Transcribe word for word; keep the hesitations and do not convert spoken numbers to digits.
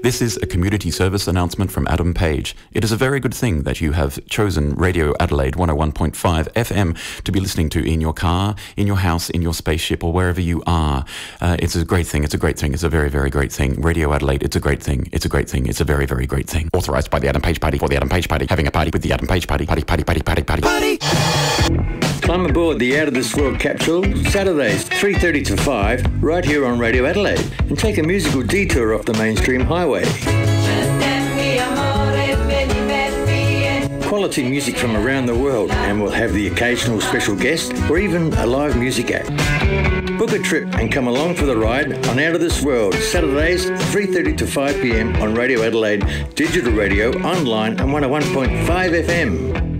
This is a community service announcement from Adam Page. It is a very good thing that you have chosen Radio Adelaide one oh one point five F M to be listening to in your car, in your house, in your spaceship, or wherever you are. Uh, it's a great thing. It's a great thing. It's a very, very great thing. Radio Adelaide, it's a great thing. It's a great thing. It's a very, very great thing. Authorised by the Adam Page Party for the Adam Page Party. Having a party with the Adam Page Party. Party, party, party, party, party. Party! Climb aboard the Out of This World capsule Saturdays three thirty to five right here on Radio Adelaide and take a musical detour off the mainstream highway. Quality music from around the world, and we'll have the occasional special guest or even a live music act. Book a trip and come along for the ride on Out of This World Saturdays three thirty to five p m on Radio Adelaide, digital radio, online and one oh one point five F M.